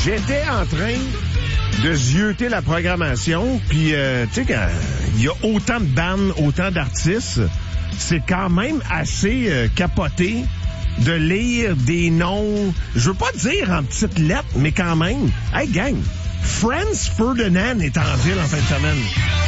j'étais en train de zioter la programmation, puis tu sais, quand il y a autant de bandes, autant d'artistes, c'est quand même assez capoté de lire des noms, je veux pas dire en petites lettres, mais quand même. Hey gang, Franz Ferdinand est en ville en fin de semaine.